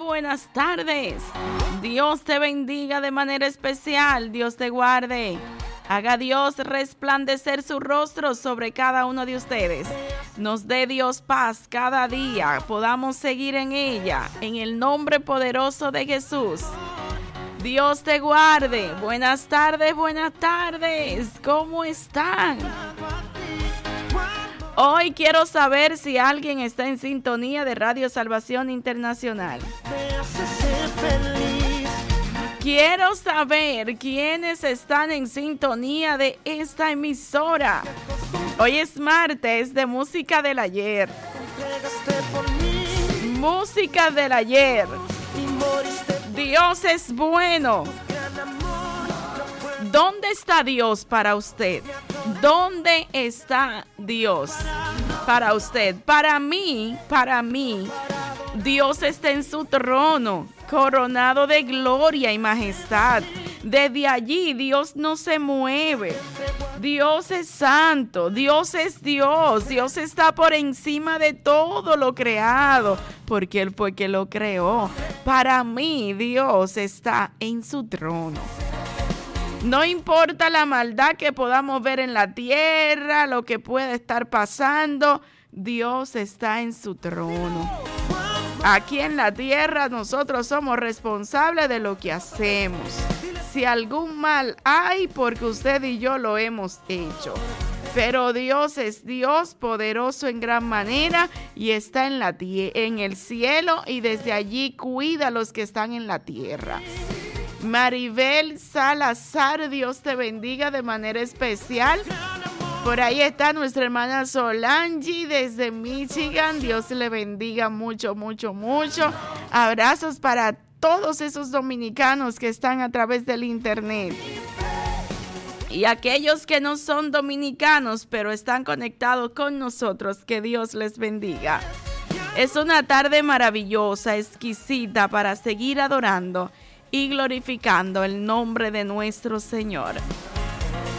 buenas tardes. Dios te bendiga de manera especial. Dios te guarde. Haga Dios resplandecer su rostro sobre cada uno de ustedes. Nos dé Dios paz cada día. Podamos seguir en ella. En el nombre poderoso de Jesús. Dios te guarde. Buenas tardes, buenas tardes. ¿Cómo están? Hoy quiero saber si alguien está en sintonía de Radio Salvación Internacional. Quiero saber quiénes están en sintonía de esta emisora. Hoy es martes de música del ayer. Música del ayer. Dios es bueno. ¿Dónde está Dios para usted? ¿Dónde está Dios para usted? Para mí, Dios está en su trono, coronado de gloria y majestad. Desde allí Dios no se mueve. Dios es santo, Dios es Dios. Dios está por encima de todo lo creado, porque Él fue quien lo creó. Para mí, Dios está en su trono. No importa la maldad que podamos ver en la tierra, lo que pueda estar pasando, Dios está en su trono. Aquí en la tierra nosotros somos responsables de lo que hacemos. Si algún mal hay, porque usted y yo lo hemos hecho. Pero Dios es Dios poderoso en gran manera y está en el cielo y desde allí cuida a los que están en la tierra. Maribel Salazar, Dios te bendiga de manera especial. Por ahí está nuestra hermana Solange desde Michigan. Dios le bendiga mucho, mucho, mucho. Abrazos para todos esos dominicanos que están a través del internet. Y aquellos que no son dominicanos, pero están conectados con nosotros, que Dios les bendiga. Es una tarde maravillosa, exquisita para seguir adorando y glorificando el nombre de nuestro Señor.